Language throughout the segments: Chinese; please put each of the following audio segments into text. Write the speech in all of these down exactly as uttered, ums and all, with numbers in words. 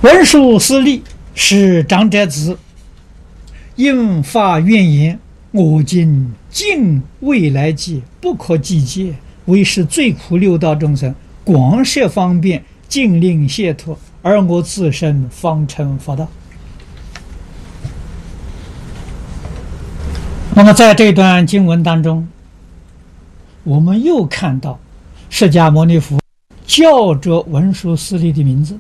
文殊师利是长者子，应发愿言：我今尽未来际，不可计劫，为是最苦六道众生，广设方便，尽令解脱，而我自身方成佛道。那么在这段经文当中，我们又看到释迦牟尼佛叫着文殊师利的名字。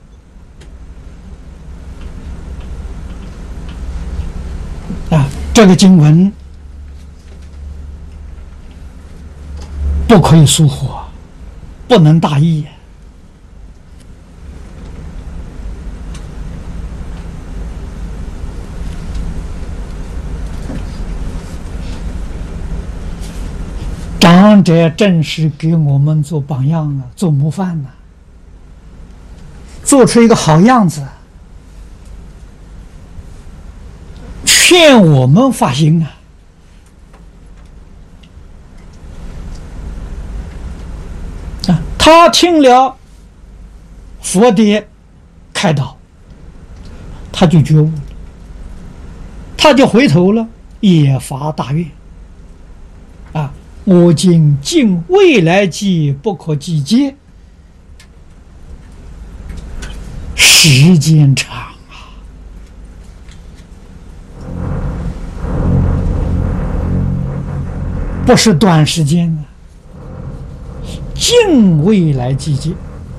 啊，这个经文不可以疏忽，不能大意。长者正是给我们做榜样啊，做模范呐、啊，做出一个好样子，劝我们发心啊。啊，他听了佛的开导，他就觉悟了，他就回头了，也发大愿啊。我今尽未来际，不可计劫，时间长啊，不是短时间啊，尽未来计劫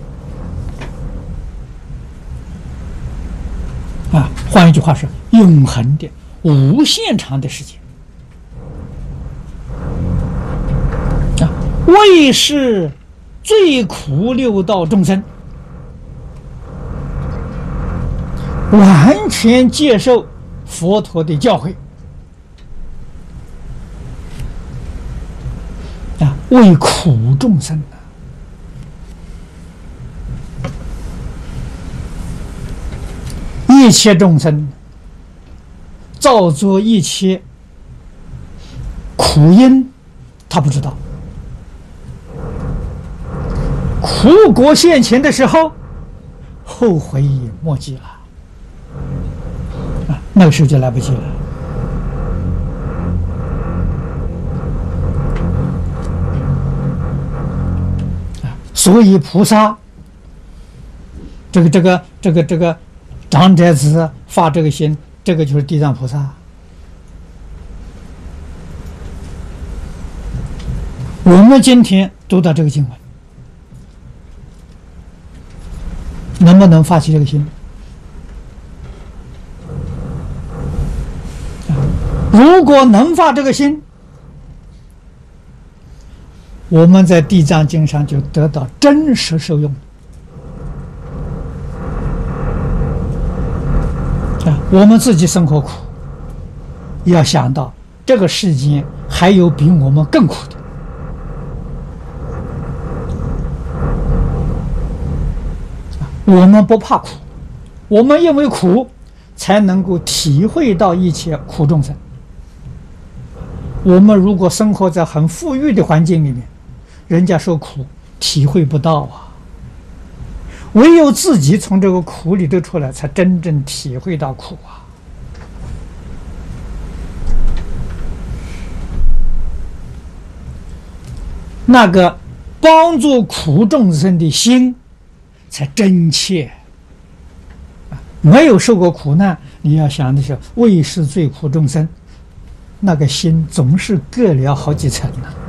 啊，换一句话说，永恒的、无限长的时间。为是最苦六道众生完全接受佛陀的教诲啊，为苦众生啊，一切众生造作一切苦因，他不知道。苦果现前的时候，后悔莫及了啊，那个时候就来不及了啊。所以菩萨，这个这个这个这个长者子发这个心，这个就是地藏菩萨。我们今天读到这个经文，能不能发起这个心？如果能发这个心，我们在地藏经上就得到真实受用啊！我们自己生活苦，要想到这个世间还有比我们更苦的。我们不怕苦，我们因为苦才能够体会到一切苦众生。我们如果生活在很富裕的环境里面，人家受苦体会不到啊，唯有自己从这个苦里头出来，才真正体会到苦啊。那个帮助苦众生的心才真切啊！没有受过苦难，你要想的是为是最苦众生，那个心总是隔了好几层呢、啊。